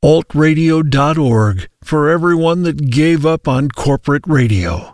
altradio.org for everyone that gave up on corporate radio.